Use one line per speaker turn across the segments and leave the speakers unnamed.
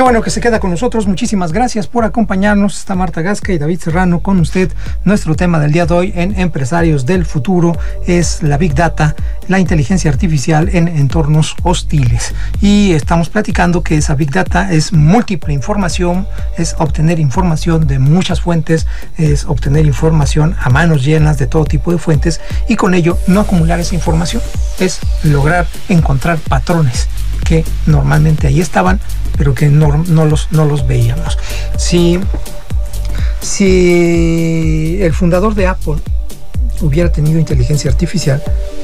Qué bueno que se queda con nosotros. Muchísimas gracias por acompañarnos. Está Marta Gasca y David Serrano con usted. Nuestro tema del día de hoy en Empresarios del Futuro es la Big Data, la inteligencia artificial en entornos hostiles. Y estamos platicando que esa Big Data es múltiple información, es obtener información de muchas fuentes, es obtener información a manos llenas de todo tipo de fuentes y con ello no acumular esa información, es lograr encontrar patrones que normalmente ahí estaban, pero que no los veíamos. Si el fundador de Apple hubiera tenido inteligencia artificial,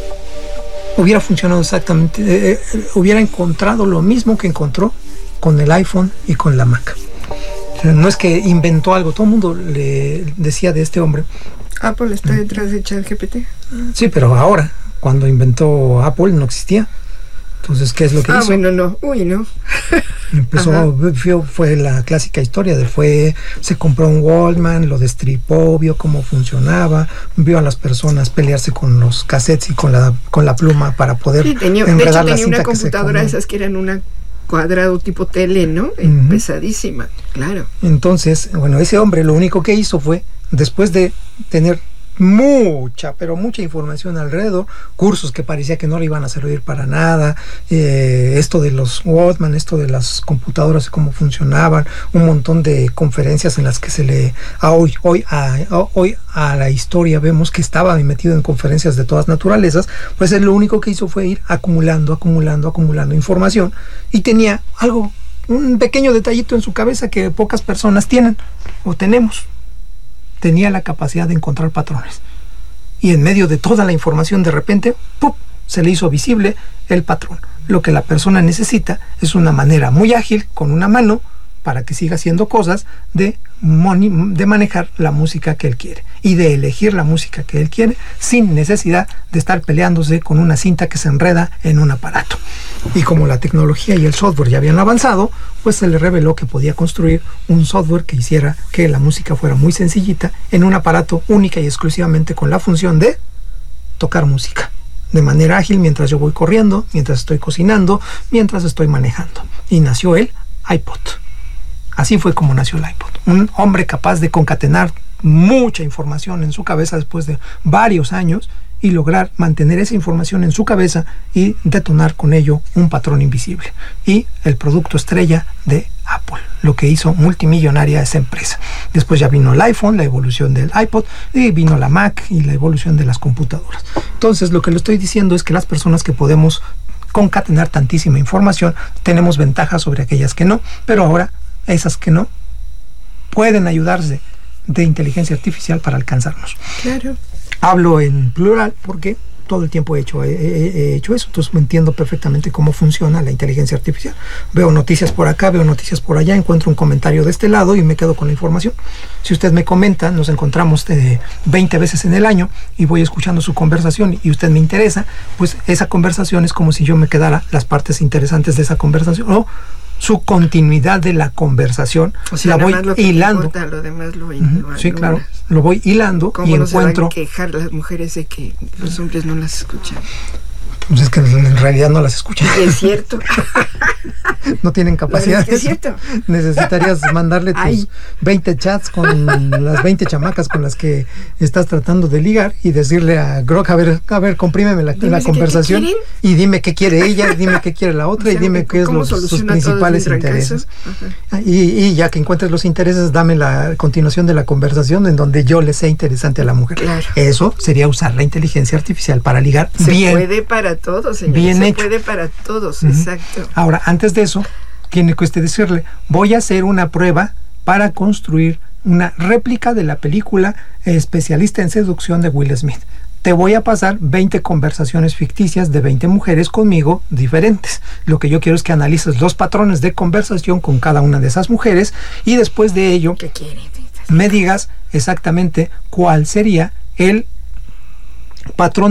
hubiera funcionado exactamente, hubiera encontrado lo mismo que encontró con el iPhone y con la Mac. No es que inventó algo, todo el mundo le decía de este hombre.
Apple está detrás de ChatGPT.
Sí, pero ahora, cuando inventó Apple no existía. Entonces, ¿qué es lo que hizo?
Bueno, no. Uy, no.
Empezó, fue la clásica historia se compró un Walkman, lo destripó, vio cómo funcionaba, vio a las personas pelearse con los cassettes y con la pluma para poder enredar la cinta.
Tenía una computadora, esas que eran una cuadrado tipo tele, ¿no? Pesadísima, claro.
Entonces, bueno, ese hombre lo único que hizo fue, después de tener mucha información alrededor, cursos que parecía que no le iban a servir para nada, esto de los Walkman, esto de las computadoras, cómo funcionaban, un montón de conferencias en las que hoy a la historia vemos que estaba metido en conferencias de todas naturalezas. Pues él lo único que hizo fue ir acumulando información y tenía un pequeño detallito en su cabeza que pocas personas tienen o tenemos. Tenía la capacidad de encontrar patrones. Y en medio de toda la información, de repente, ¡pum!, se le hizo visible el patrón. Lo que la persona necesita es una manera muy ágil, con una mano, para que siga haciendo cosas, de manejar la música que él quiere. Y de elegir la música que él quiere, sin necesidad de estar peleándose con una cinta que se enreda en un aparato. Y como la tecnología y el software ya habían avanzado, pues se le reveló que podía construir un software que hiciera que la música fuera muy sencillita en un aparato única y exclusivamente con la función de tocar música de manera ágil mientras yo voy corriendo, mientras estoy cocinando, mientras estoy manejando. Y nació el iPod. Así fue como nació el iPod. Un hombre capaz de concatenar mucha información en su cabeza después de varios años y lograr mantener esa información en su cabeza y detonar con ello un patrón invisible. Y el producto estrella de Apple, lo que hizo multimillonaria esa empresa. Después ya vino el iPhone, la evolución del iPod, y vino la Mac y la evolución de las computadoras. Entonces, lo que le estoy diciendo es que las personas que podemos concatenar tantísima información tenemos ventajas sobre aquellas que no, pero ahora esas que no pueden ayudarse de inteligencia artificial para alcanzarnos.
Claro.
Hablo en plural porque todo el tiempo he hecho eso, entonces me entiendo perfectamente cómo funciona la inteligencia artificial. Veo noticias por acá, veo noticias por allá, encuentro un comentario de este lado y me quedo con la información. Si usted me comenta, nos encontramos 20 veces en el año y voy escuchando su conversación y usted me interesa, pues esa conversación es como si yo me quedara las partes interesantes de esa conversación, o su continuidad de la conversación,
o sea,
la voy hilando.
Importa, lo demás lo
sí, claro, lo voy hilando y
no
encuentro.
¿Cómo se van a quejar las mujeres de que los hombres no las escuchan?
Pues es que en realidad no las escuchan.
Es cierto.
No tienen capacidad.
Es cierto.
Necesitarías mandarle tus 20 chats con las 20 chamacas con las que estás tratando de ligar y decirle a Grok, a ver, comprímeme la conversación y dime qué quiere ella, dime qué quiere la otra, o sea, y dime qué es sus principales intereses. Y ya que encuentres los intereses, dame la continuación de la conversación en donde yo le sea interesante a la mujer.
Claro.
Eso sería usar la inteligencia artificial para ligar
bien. Se puede para todos, señor.
Bien hecho.
Puede para todos, exacto.
Ahora, antes de eso, tiene que usted decirle, voy a hacer una prueba para construir una réplica de la película Especialista en Seducción de Will Smith. Te voy a pasar 20 conversaciones ficticias de 20 mujeres conmigo diferentes. Lo que yo quiero es que analices los patrones de conversación con cada una de esas mujeres y después de ello me digas exactamente cuál sería el patrón